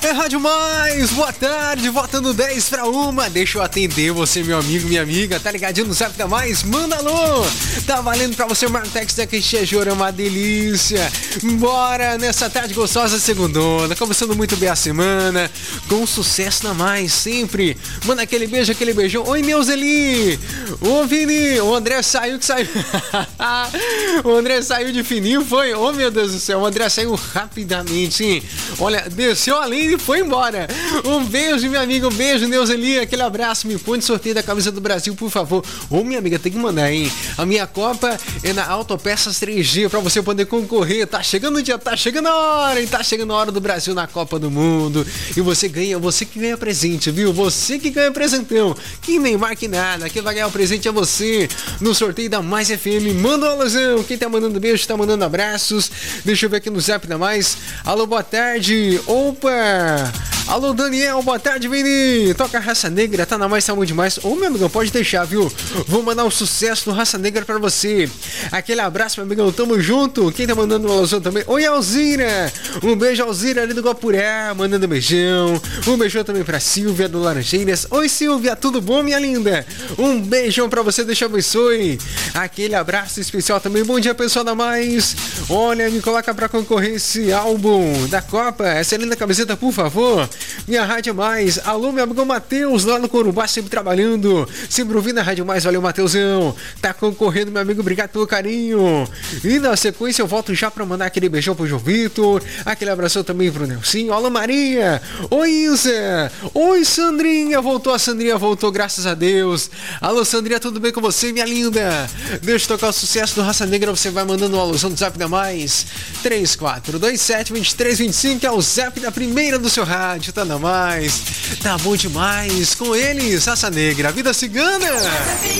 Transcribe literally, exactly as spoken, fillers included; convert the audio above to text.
É Rádio Mais, boa tarde, voltando dez para uma. Deixa eu atender você, meu amigo, minha amiga. Tá ligadinho no Zap da Mais? Manda alô. Tá valendo pra você o Martex da Quixejora, uma delícia. Bora nessa tarde gostosa segundona. Começando muito bem a semana, com sucesso na Mais, sempre. Manda aquele beijo, aquele beijão. Oi, meu Zeli. Ô, Vini, o André saiu que saiu. O André saiu de fininho, foi? Oh, meu Deus do céu, o André saiu rapidamente, hein? Olha, desceu além e foi embora. Um beijo, minha amiga, um beijo, Neuzeli, aquele abraço. Me põe de sorteio da camisa do Brasil, por favor. Ô, minha amiga, tem que mandar, hein? A minha Copa é na Autopeças três G, pra você poder concorrer. Tá chegando o dia, tá chegando a hora, hein? Tá chegando a hora do Brasil na Copa do Mundo. E você ganha, você que ganha presente, viu? Você que ganha presentão. Quem nem marque nada, quem vai ganhar o presente é você. No sorteio da Mais F M, manda um alusão. Quem tá mandando beijo, tá mandando abraços. Deixa eu ver aqui no Zap da Mais. Alô, boa tarde. Opa! Alô, Daniel, boa tarde, Vini. Toca Raça Negra, tá na Mais, tá bom demais. Ô, meu amigão, pode deixar, viu? Vou mandar um sucesso no Raça Negra pra você. Aquele abraço, meu amigão, tamo junto. Quem tá mandando um alusão também? Oi, Alzira. Um beijo, Alzira, ali do Guapuré, mandando um beijão. Um beijão também pra Silvia, do Laranjeiras. Oi, Silvia, tudo bom, minha linda? Um beijão pra você, Deus te abençoe. Aquele abraço especial também. Bom dia, pessoal da Mais. Olha, me coloca pra concorrer esse álbum da Copa. Essa linda camiseta, por favor. Minha Rádio Mais. Alô, meu amigo Matheus, lá no Corumbá, sempre trabalhando, sempre ouvindo a Rádio Mais. Valeu, Matheusão. Tá concorrendo, meu amigo. Obrigado pelo carinho. E na sequência eu volto já pra mandar aquele beijão pro João Vitor. Aquele abração também pro Nelsinho. Alô, Maria. Oi, Isa. Oi, Sandrinha. Voltou a Sandrinha, voltou, graças a Deus. Alô, Sandrinha, tudo bem com você, minha linda? Deixa eu tocar o sucesso do Raça Negra. Você vai mandando uma alusão do Zap da Mais. três quatro dois sete, dois três dois cinco é o Zap da primeira do seu rádio. Tá na Mais. Tá bom demais. Com eles, Raça Negra, Vida Cigana.